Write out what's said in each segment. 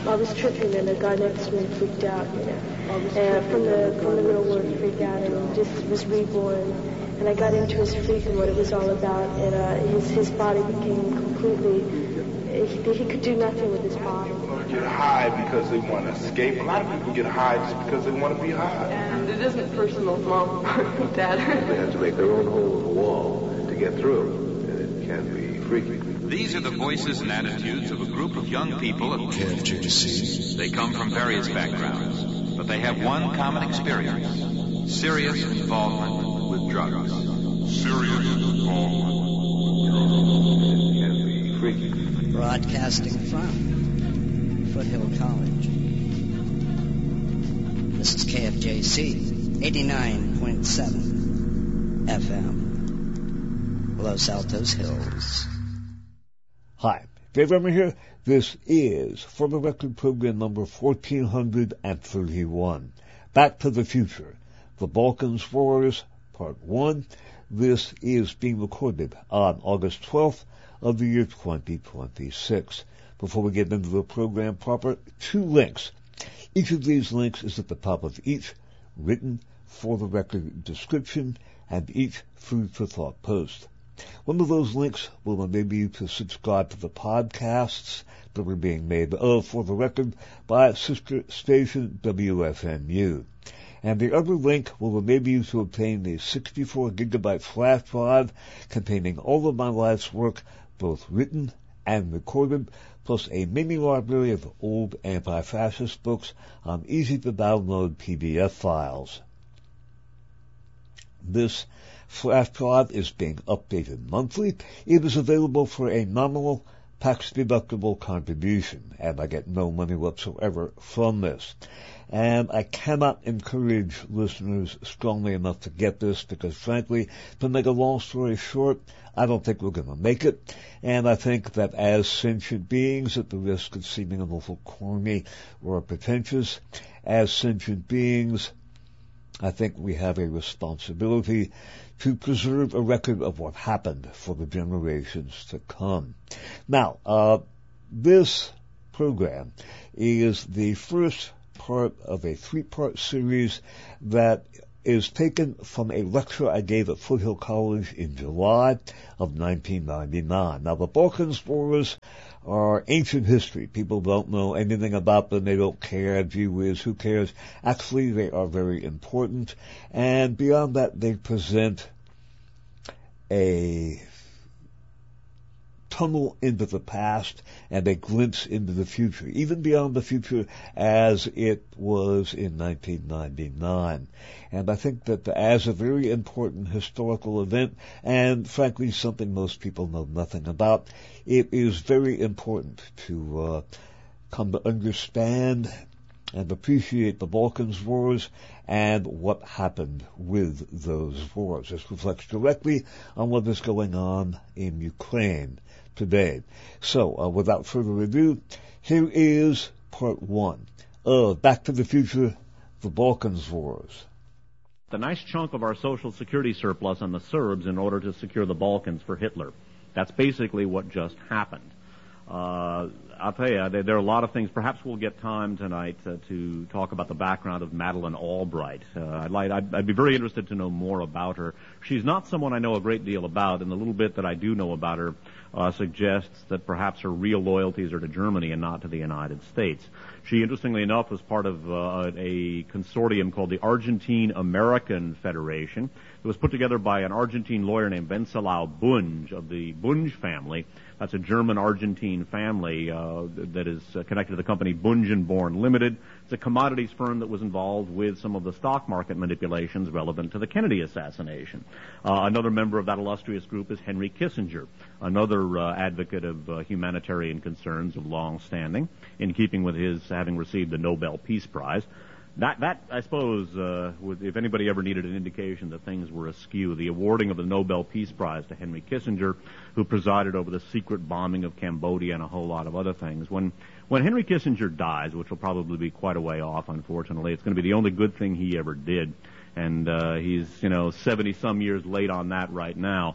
I was tripping, and the guy next to me freaked out, and from the real word freak out, and just was reborn. And I got into his freak and what it was all about, and his body became completely, he could do nothing with his body. Get high because they want to escape. A lot of people get high just because they want to be high. And it isn't personal, Mom, Dad. They have to make their own hole in the wall to get through, and it can be freaky. These are the voices and attitudes of a group of young people at KFJC. They come from various backgrounds, but they have one common experience: serious involvement with drugs. Serious involvement with drugs. It can be freaky. Broadcasting from Foothill College. This is KFJC 89.7 FM, Los Altos Hills. Hi, Dave Emmer here. This is For the Record program number 1431. Back to the Future, The Balkans Wars, Part 1. This is being recorded on August 12th of the year 2026. Before we get into the program proper, 2 links. Each of these links is at the top of each written For the Record description and each Food for Thought post. One of those links will enable you to subscribe to the podcasts that are being made of For the Record by sister station WFMU. And the other link will enable you to obtain a 64-gigabyte flash drive containing all of my life's work, both written and recorded, plus a mini library of old anti-fascist books on easy-to-download PDF files. This flash drive is being updated monthly. It is available for a nominal tax-deductible contribution, and I get no money whatsoever from this. And I cannot encourage listeners strongly enough to get this because, frankly, to make a long story short, I don't think we're going to make it. And I think that as sentient beings, at the risk of seeming a little corny or pretentious, as sentient beings, I think we have a responsibility to preserve a record of what happened for the generations to come. Now, this program is the first part of a 3-part series that is taken from a lecture I gave at Foothill College in July of 1999. Now, the Balkans Wars are ancient history. People don't know anything about them. They don't care. Gee whiz, who cares? Actually, they are very important. And beyond that, they present a tunnel into the past and a glimpse into the future, even beyond the future as it was in 1999. And I think that as a very important historical event, and frankly something most people know nothing about, it is very important to come to understand and appreciate the Balkans Wars and what happened with those wars. This reflects directly on what is going on in Ukraine today. So, without further ado, here is part 1 of Back to the Future, The Balkans Wars. A nice chunk of our Social Security surplus on the Serbs in order to secure the Balkans for Hitler. That's basically what just happened. I'll tell you, there are a lot of things. Perhaps we'll get time tonight to talk about the background of Madeleine Albright. I'd be very interested to know more about her. She's not someone I know a great deal about, and the little bit that I do know about her suggests that perhaps her real loyalties are to Germany and not to the United States. She, interestingly enough, was part of a consortium called the Argentine American Federation. It was put together by an Argentine lawyer named Wenceslao Bunge of the Bunge family. That's a German-Argentine family that is connected to the company Bunge & Born Limited. It's a commodities firm that was involved with some of the stock market manipulations relevant to the Kennedy assassination. Another member of that illustrious group is Henry Kissinger, another advocate of humanitarian concerns of long standing, in keeping with his having received the Nobel Peace Prize. That I suppose, if anybody ever needed an indication that things were askew, the awarding of the Nobel Peace Prize to Henry Kissinger, who presided over the secret bombing of Cambodia and a whole lot of other things. When Henry Kissinger dies, which will probably be quite a way off, unfortunately, it's going to be the only good thing he ever did, and he's 70-some years late on that right now.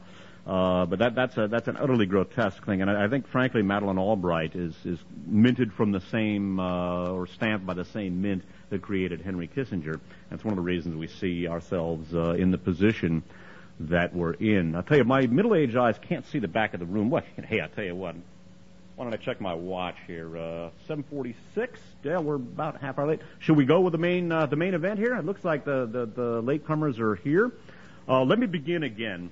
But that's an utterly grotesque thing, and I think, frankly, Madeleine Albright is minted from the same or stamped by the same mint that created Henry Kissinger. That's one of the reasons we see ourselves in the position that we're in. I'll tell you, my middle-aged eyes can't see the back of the room. What? Hey, I'll tell you what. Why don't I check my watch here? 7:46. Yeah, we're about half hour late. Should we go with the main event here? It looks like the latecomers are here. Let me begin again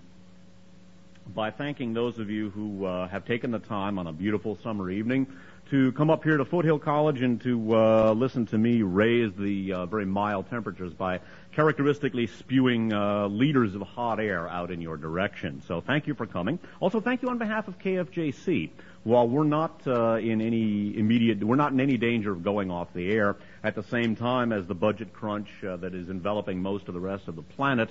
by thanking those of you who have taken the time on a beautiful summer evening to come up here to Foothill College and to listen to me raise the very mild temperatures by characteristically spewing liters of hot air out in your direction. So thank you for coming. Also, thank you on behalf of KFJC. While we're not in any danger of going off the air, at the same time as the budget crunch that is enveloping most of the rest of the planet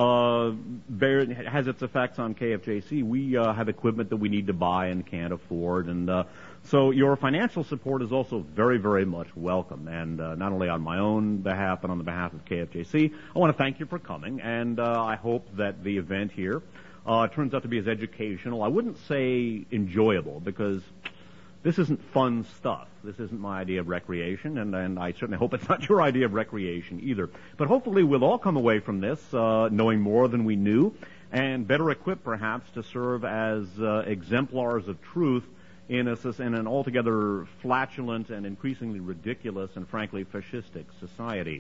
has its effects on KFJC, we have equipment that we need to buy and can't afford, and so your financial support is also very, very much welcome. And not only on my own behalf, but on the behalf of KFJC, I want to thank you for coming, and I hope that the event here turns out to be as educational. I wouldn't say enjoyable, because this isn't fun stuff. This isn't my idea of recreation, and I certainly hope it's not your idea of recreation either. But hopefully we'll all come away from this knowing more than we knew, and better equipped perhaps to serve as exemplars of truth in an altogether flatulent and increasingly ridiculous and frankly fascistic society.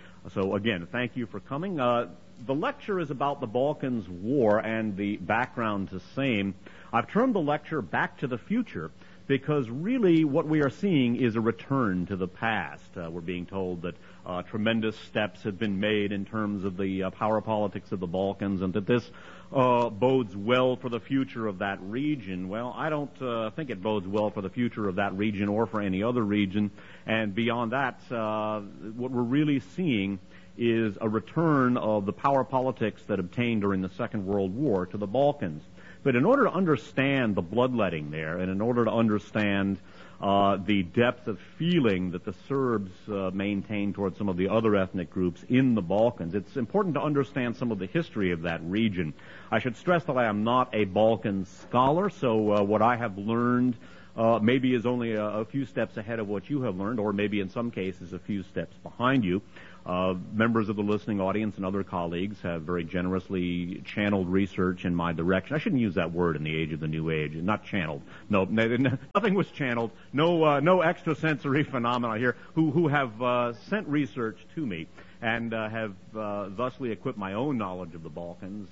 So again, thank you for coming. The lecture is about the Balkans War and the background to same. I've termed the lecture Back to the Future because really what we are seeing is a return to the past. We're being told that tremendous steps have been made in terms of the power politics of the Balkans, and that this bodes well for the future of that region. Well, I don't think it bodes well for the future of that region or for any other region. And beyond that, what we're really seeing is a return of the power politics that obtained during the Second World War to the Balkans. But in order to understand the bloodletting there, and in order to understand the depth of feeling that the Serbs maintain towards some of the other ethnic groups in the Balkans, it's important to understand some of the history of that region. I should stress that I am not a Balkan scholar, so what I have learned maybe is only a few steps ahead of what you have learned, or maybe in some cases a few steps behind you. Members of the listening audience and other colleagues have very generously channeled research in my direction. I shouldn't use that word in the age of the new age. Not channeled. No, nothing was channeled. No extrasensory phenomena here. Who have sent research to me and have thusly equipped my own knowledge of the Balkans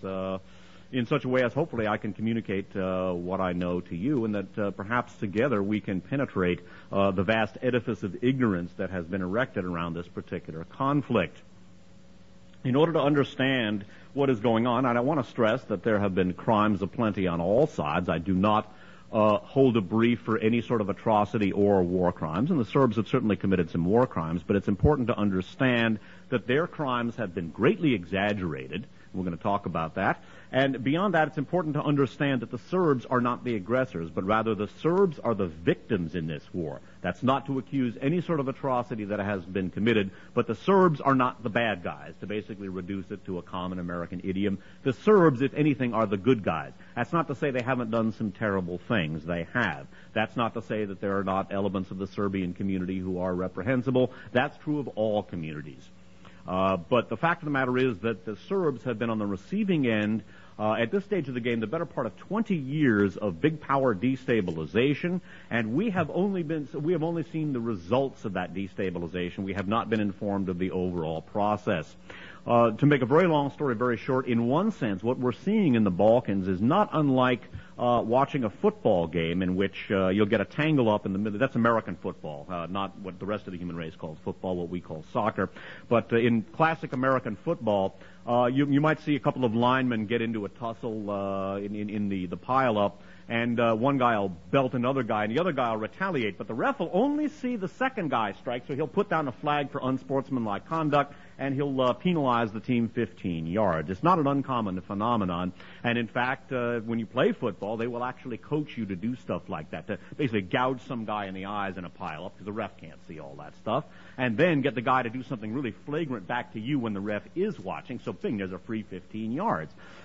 in such a way as hopefully I can communicate what I know to you, and that perhaps together we can penetrate the vast edifice of ignorance that has been erected around this particular conflict. In order to understand what is going on, and I want to stress that there have been crimes aplenty on all sides. I do not hold a brief for any sort of atrocity or war crimes, and the Serbs have certainly committed some war crimes, but it's important to understand that their crimes have been greatly exaggerated. We're going to talk about that. And beyond that, it's important to understand that the Serbs are not the aggressors, but rather the Serbs are the victims in this war. That's not to accuse any sort of atrocity that has been committed, but the Serbs are not the bad guys, to basically reduce it to a common American idiom. The Serbs, if anything, are the good guys. That's not to say they haven't done some terrible things. They have. That's not to say that there are not elements of the Serbian community who are reprehensible. That's true of all communities. But the fact of the matter is that the Serbs have been on the receiving end at this stage of the game the better part of 20 years of big power destabilization, and we have only seen the results of that destabilization. We have not been informed of the overall process. To make a very long story very short, in one sense, what we're seeing in the Balkans is not unlike watching a football game in which you'll get a tangle up in the middle. That's American football, not what the rest of the human race calls football, what we call soccer. But in classic American football, you might see a couple of linemen get into a tussle in the pile-up, and one guy will belt another guy, and the other guy will retaliate. But the ref will only see the second guy strike, so he'll put down a flag for unsportsmanlike conduct, and he'll penalize the team 15 yards. It's not an uncommon phenomenon, and in fact, when you play football, they will actually coach you to do stuff like that, to basically gouge some guy in the eyes in a pile-up, because the ref can't see all that stuff, and then get the guy to do something really flagrant back to you when the ref is watching, so bing, there's a free 15 yards.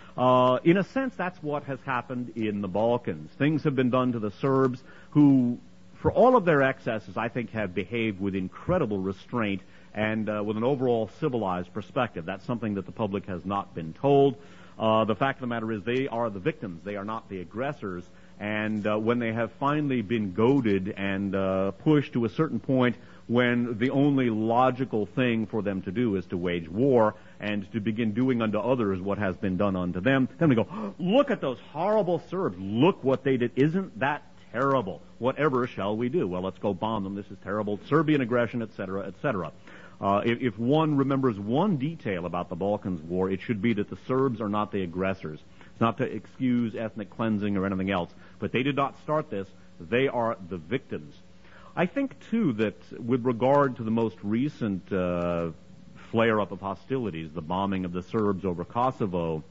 In a sense, that's what has happened in the Balkans. Things have been done to the Serbs who, for all of their excesses, I think have behaved with incredible restraint and with an overall civilized perspective. That's something that the public has not been told. The fact of the matter is they are the victims. They are not the aggressors. And when they have finally been goaded and pushed to a certain point when the only logical thing for them to do is to wage war and to begin doing unto others what has been done unto them, then they go, look at those horrible Serbs. Look what they did. Isn't that terrible? Whatever shall we do? Well, let's go bomb them. This is terrible. Serbian aggression, etc., etc. If one remembers one detail about the Balkans War, it should be that the Serbs are not the aggressors. It's not to excuse ethnic cleansing or anything else, but they did not start this. They are the victims. I think, too, that with regard to the most recent flare-up of hostilities, the bombing of the Serbs over Kosovo,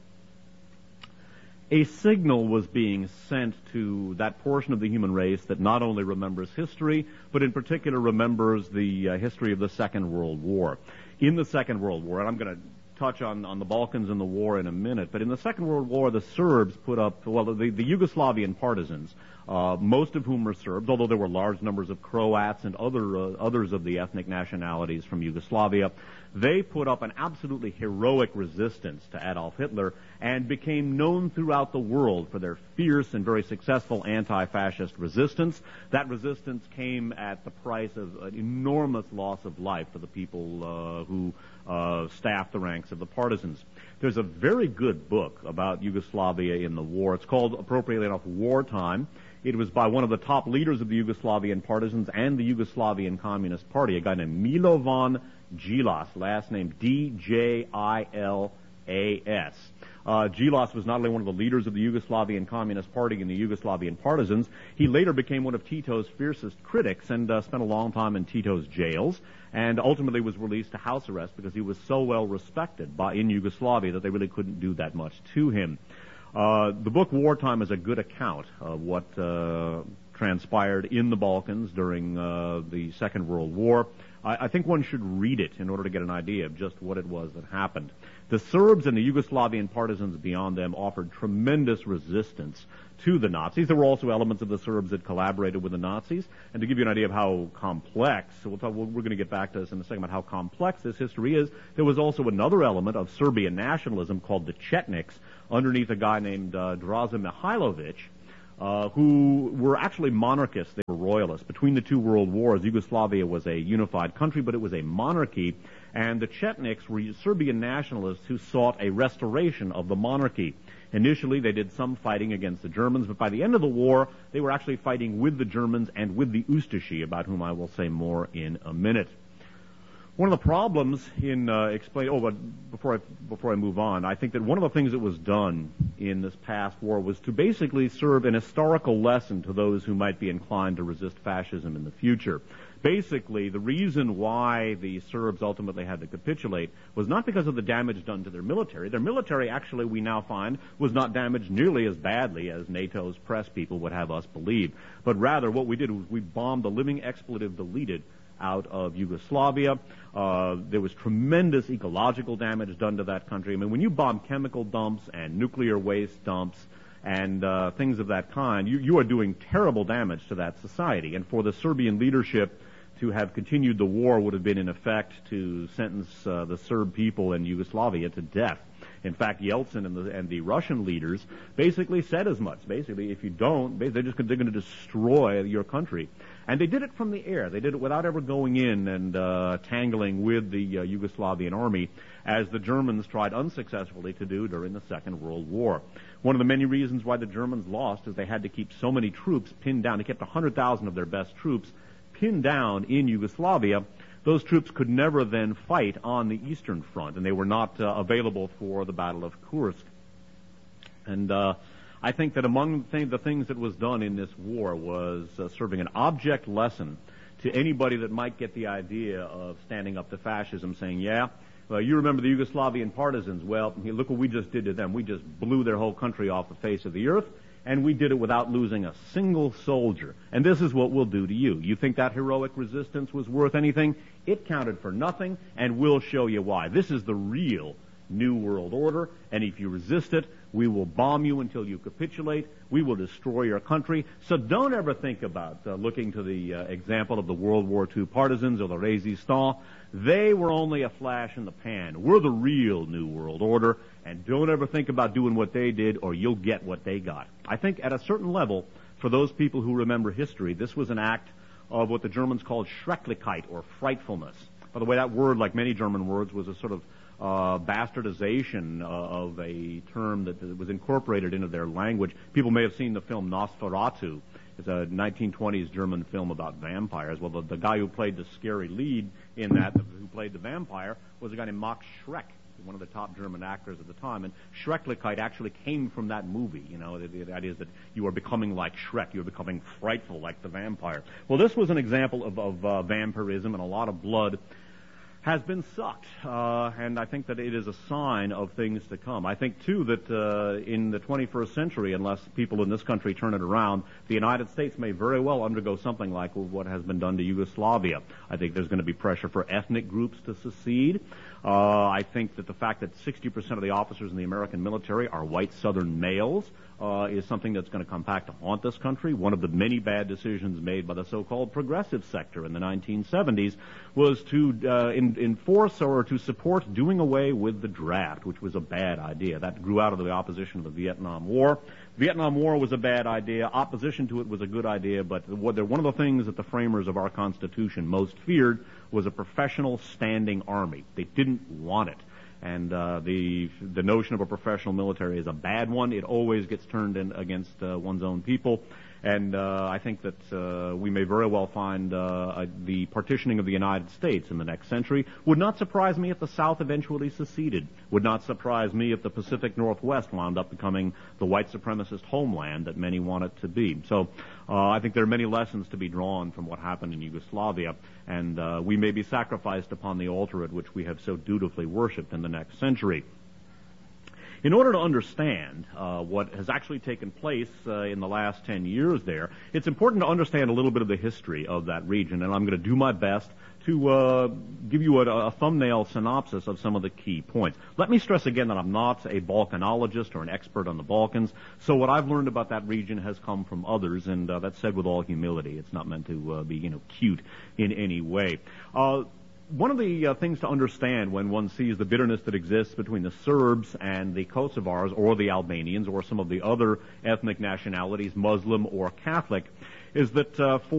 a signal was being sent to that portion of the human race that not only remembers history, but in particular remembers the history of the Second World War. In the Second World War, and I'm going to touch on the Balkans and the war in a minute, but in the Second World War, the Serbs put up, well, the Yugoslavian partisans, most of whom were Serbs, although there were large numbers of Croats and others of the ethnic nationalities from Yugoslavia. They put up an absolutely heroic resistance to Adolf Hitler and became known throughout the world for their fierce and very successful anti-fascist resistance. That resistance came at the price of an enormous loss of life for the people who staffed the ranks of the partisans. There's a very good book about Yugoslavia in the war. It's called, appropriately enough, Wartime. It was by one of the top leaders of the Yugoslavian partisans and the Yugoslavian Communist Party, a guy named Milovan Djilas, last name D-J-I-L-A-S. Djilas was not only one of the leaders of the Yugoslavian Communist Party and the Yugoslavian partisans, he later became one of Tito's fiercest critics and spent a long time in Tito's jails, and ultimately was released to house arrest because he was so well respected in Yugoslavia that they really couldn't do that much to him. The book Wartime is a good account of what transpired in the Balkans during the Second World War. I think one should read it in order to get an idea of just what it was that happened. The Serbs and the Yugoslavian partisans beyond them offered tremendous resistance to the Nazis. There were also elements of the Serbs that collaborated with the Nazis. And to give you an idea of how complex, we're going to get back to this in a second, about how complex this history is, there was also another element of Serbian nationalism called the Chetniks, underneath a guy named Draza Mihailovic, who were actually monarchists. They were royalists. Between the two world wars, Yugoslavia was a unified country, but it was a monarchy, and the Chetniks were Serbian nationalists who sought a restoration of the monarchy. Initially, they did some fighting against the Germans, but by the end of the war, they were actually fighting with the Germans and with the Ustashi, about whom I will say more in a minute. One of the problems in before I move on, I think that one of the things that was done in this past war was to basically serve an historical lesson to those who might be inclined to resist fascism in the future. Basically, the reason why the Serbs ultimately had to capitulate was not because of the damage done to their military. Their military, actually, we now find, was not damaged nearly as badly as NATO's press people would have us believe. But rather, what we did was we bombed the living expletive deleted out of Yugoslavia. There was tremendous ecological damage done to that country. I mean, when you bomb chemical dumps and nuclear waste dumps and things of that kind, you are doing terrible damage to that society. And for the Serbian leadership to have continued the war would have been, in effect, to sentence the Serb people in Yugoslavia to death. In fact, Yeltsin and the Russian leaders basically said as much. Basically, if you don't, they're going to destroy your country. And they did it from the air. They did it without ever going in and tangling with the Yugoslavian army, as the Germans tried unsuccessfully to do during the Second World War. One of the many reasons why the Germans lost is they had to keep so many troops pinned down. They kept 100,000 of their best troops pinned down in Yugoslavia. Those troops could never then fight on the Eastern Front, and they were not available for the Battle of Kursk. And I think that among the things that was done in this war was serving an object lesson to anybody that might get the idea of standing up to fascism, saying, well, you remember the Yugoslavian partisans. Well, look what we just did to them. We just blew their whole country off the face of the earth, and we did it without losing a single soldier. And this is what we'll do to you. You think that heroic resistance was worth anything? It counted for nothing, and we'll show you why. This is the real New World Order, and if you resist it, We will bomb you until you capitulate. We will destroy your country. So don't ever think about looking to the example of the World War II partisans or the Résistants. They were only a flash in the pan. We're the real New World Order, and don't ever think about doing what they did or you'll get what they got. I think at a certain level, for those people who remember history, this was an act of what the Germans called Schrecklichkeit, or frightfulness. By the way, that word, like many German words, was a sort of bastardization of a term that was incorporated into their language. People may have seen the film Nosferatu. It's a 1920s German film about vampires. Well, the guy who played the scary lead in that, who played the vampire, was a guy named Max Schreck, one of the top German actors at the time. And Schrecklichkeit actually came from that movie. You know, the idea is that you are becoming like Shrek. You are becoming frightful like the vampire. Well, this was an example of vampirism, and a lot of blood has been sucked, and I think that it is a sign of things to come. I think, too, that in the 21st century, unless people in this country turn it around, the United States may very well undergo something like what has been done to Yugoslavia. I think there's going to be pressure for ethnic groups to secede. I think that the fact that 60% of the officers in the American military are white Southern males is something that's going to come back to haunt this country. One of the many bad decisions made by the so-called progressive sector in the 1970s was to enforce or to support doing away with the draft, which was a bad idea. That grew out of the opposition to the Vietnam War. Vietnam War was a bad idea. Opposition to it was a good idea, but one of the things that the framers of our Constitution most feared was a professional standing army. They didn't want it. And the notion of a professional military is a bad one. It always gets turned in against one's own people. And I think that we may very well find the partitioning of the United States in the next century. Would not surprise me if the South eventually seceded. Would not surprise me if the Pacific Northwest wound up becoming the white supremacist homeland that many want it to be. So I think there are many lessons to be drawn from what happened in Yugoslavia, and we may be sacrificed upon the altar at which we have so dutifully worshipped in the next century. In order to understand what has actually taken place in the last 10 years there, it's important to understand a little bit of the history of that region, and I'm going to do my best to give you a thumbnail synopsis of some of the key points. Let me stress again that I'm not a Balkanologist or an expert on the Balkans, so what I've learned about that region has come from others, and that's said with all humility. It's not meant to be, cute in any way. One of the things to understand when one sees the bitterness that exists between the Serbs and the Kosovars or the Albanians or some of the other ethnic nationalities, Muslim or Catholic, is that for